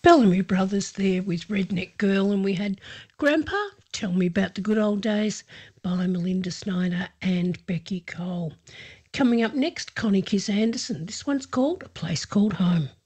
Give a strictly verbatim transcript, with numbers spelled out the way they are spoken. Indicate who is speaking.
Speaker 1: Bellamy Brothers there with Redneck Girl, and we had Grandpa, Tell Me About the Good Old Days by Melinda Snyder and Becky Cole. Coming up next, Connie Kiss Anderson. This one's called A Place Called Home.